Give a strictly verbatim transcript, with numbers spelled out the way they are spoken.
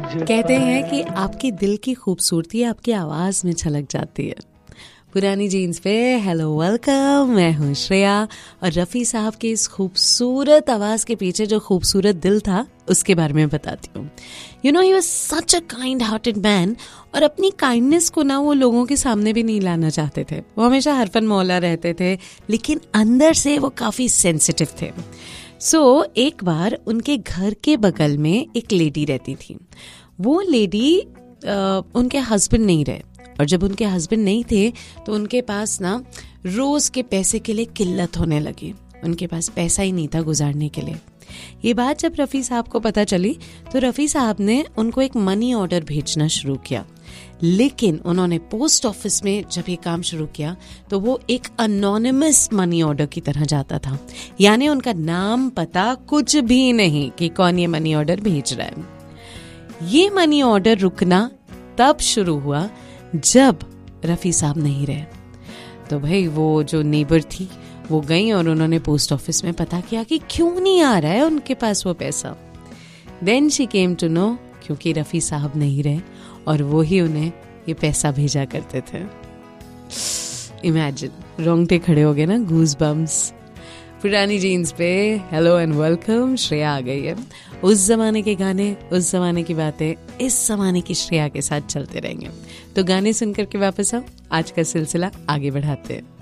कहते हैं कि आपकी दिल की खूबसूरती आपकी आवाज में छलक जाती है। पुरानी जीन्स पे हेलो वेलकम, मैं हूँ श्रेया और रफ़ी साहब की इस खूबसूरत आवाज के पीछे जो खूबसूरत दिल था उसके बारे में बताती हूँ। You know he was such a kind hearted man और अपनी काइंडनेस को ना वो लोगों के सामने भी नहीं लाना चाहते थे। वो हमेशा हरफन मौला रहते थे लेकिन अंदर से वो काफी सेंसिटिव थे। सो so, एक बार उनके घर के बगल में एक लेडी रहती थी। वो लेडी उनके हस्बैंड नहीं रहे और जब उनके हस्बैंड नहीं थे तो उनके पास ना रोज के पैसे के लिए किल्लत होने लगी। उनके पास पैसा ही नहीं था गुजारने के लिए। ये बात जब रफ़ी साहब को पता चली तो रफ़ी साहब ने उनको एक मनी ऑर्डर भेजना शुरू किया। लेकिन उन्होंने पोस्ट ऑफिस में जब ये काम शुरू किया तो वो एक अनोनिमस मनी ऑर्डर की तरह जाता था, यानी उनका नाम पता कुछ भी नहीं कि कौन ये मनी ऑर्डर भेज रहा है। ये मनी ऑर्डर रुकना तब शुरू हुआ जब रफ़ी साहब नहीं रहे। तो भाई वो जो नेबर थी वो गई और उन्होंने पोस्ट ऑफिस में पता किया कि क्यों नहीं आ रहा है उनके पास वो पैसा। Then she came to know क्योंकि रफ़ी साहब नहीं रहे और वो ही उन्हें ये पैसा भेजा करते थे। इमेजिन, रोंगटे खड़े हो गए ना, गूज बम्स। पुरानी जीन्स पे हेलो एंड वेलकम, श्रेया आ गई है। उस जमाने के गाने, उस जमाने की बातें इस जमाने की श्रेया के साथ चलते रहेंगे। तो गाने सुनकर के वापस आओ, आज का सिलसिला आगे बढ़ाते हैं।